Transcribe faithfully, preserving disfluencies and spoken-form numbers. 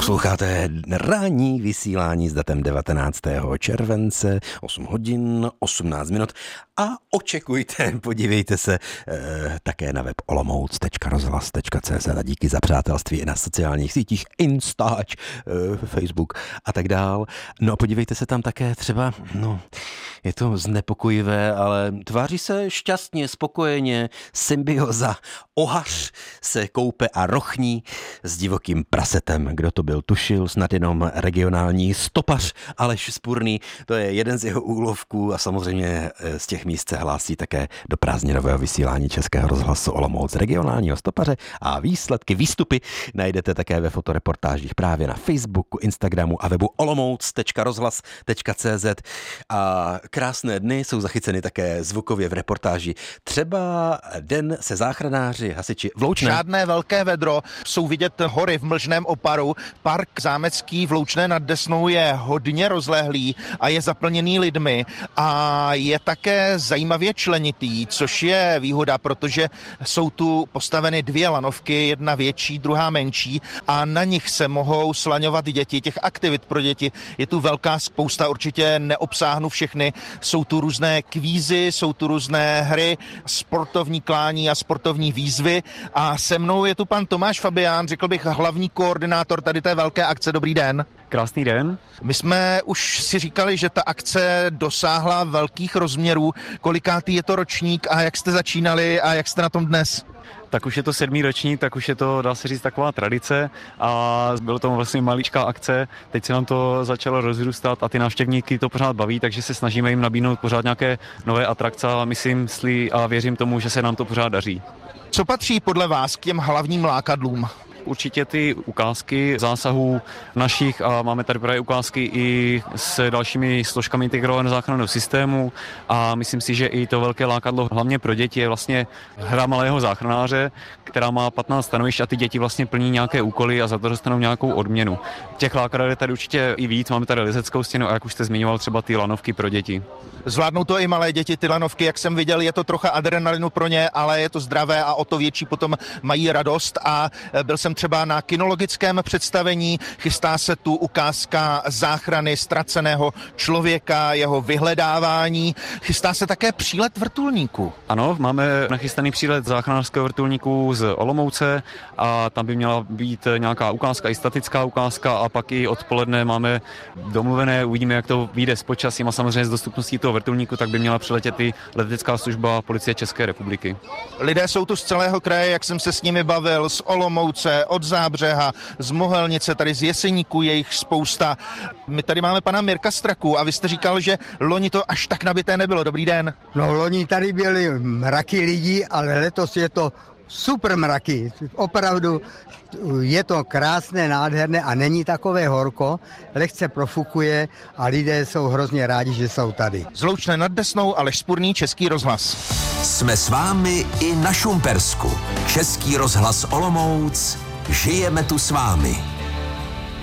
Posloucháte ranní vysílání s datem devatenáctého července, osm hodin, osmnáct minut a očekujte, podívejte se eh, také na web olomouc tečka rozhlas tečka cé zet a díky za přátelství i na sociálních sítích, Instač, eh, Facebook a tak dál. No a podívejte se tam také třeba, no, je to znepokojivé, ale tváří se šťastně, spokojeně, symbioza, ohař se koupe a rochní s divokým prasetem. Kdo to byl, tušil, snad jenom regionální stopař Aleš Spurný, to je jeden z jeho úlovků a samozřejmě z těch míst se hlásí také do prázdninového vysílání Českého rozhlasu Olomouc regionálního stopaře a výsledky, výstupy najdete také ve fotoreportážích právě na Facebooku, Instagramu a webu olomouc tečka rozhlas tečka cé zet a krásné dny jsou zachyceny také zvukově v reportáži. Třeba den se záchranáři, hasiči v Loučné. Žádné velké vedro, jsou vidět hory v mlžném oparu, park zámecký v Loučné nad Desnou je hodně rozlehlý a je zaplněný lidmi a je také zajímavě členitý, což je výhoda, protože jsou tu postaveny dvě lanovky, jedna větší, druhá menší a na nich se mohou slaňovat děti. Těch aktivit pro děti je tu velká spousta, určitě neobsáhnu všechny. Jsou tu různé kvízy, jsou tu různé hry, sportovní klání a sportovní výzvy a se mnou je tu pan Tomáš Fabián, řekl bych hlavní koordinátor tady té velké akce. Dobrý den. Krásný den. My jsme už si říkali, že ta akce dosáhla velkých rozměrů. Kolikátý je to ročník a jak jste začínali a jak jste na tom dnes? Tak už je to sedmý ročník, tak už je to, dá se říct, taková tradice a bylo to vlastně maličká akce. Teď se nám to začalo rozrůstat a ty návštěvníky to pořád baví, takže se snažíme jim nabídnout pořád nějaké nové atrakce a myslím si a věřím tomu, že se nám to pořád daří. Co patří podle vás k těm hlavním lákadlům? Určitě ty ukázky zásahů našich a máme tady právě ukázky i s dalšími složkami integrovaného záchranného systému a myslím si, že i to velké lákadlo hlavně pro děti je vlastně hra malého záchranáře, která má patnáct stanovišť a ty děti vlastně plní nějaké úkoly a za to dostanou nějakou odměnu. Těch lákadel je tady určitě i víc, máme tady lezeckou stěnu a jak už jste zmiňoval, třeba ty lanovky pro děti. Zvládnou to i malé děti, ty lanovky, jak jsem viděl, je to trocha adrenalinu pro ně, ale je to zdravé a o to větší potom mají radost a byl jsem třeba na kinologickém představení, chystá se tu ukázka záchrany ztraceného člověka, jeho vyhledávání, chystá se také přílet vrtulníku. Ano, máme nachystaný přílet záchranářského vrtulníku z Olomouce a tam by měla být nějaká ukázka, i statická ukázka a pak i odpoledne máme domluvené, uvidíme, jak to vyjde s počasím a samozřejmě s dostupností toho vrtulníku, tak by měla přiletět i letecká služba Policie České republiky. Lidé jsou tu z celého kraje, jak jsem se s nimi bavil, z Olomouce, od Zábřeha, z Mohelnice, tady z Jeseníku je jich spousta. My tady máme pana Mirka Straku a vy jste říkal, že loni to až tak nabité nebylo. Dobrý den. No loni tady byly mraky lidí, ale letos je to super mraky. Opravdu je to krásné, nádherné a není takové horko, lehce profukuje a lidé jsou hrozně rádi, že jsou tady. Z Loučné nad Desnou Aleš Spurný, Český rozhlas. Jsme s vámi i na Šumpersku. Český rozhlas Olomouc. Žijeme tu s vámi.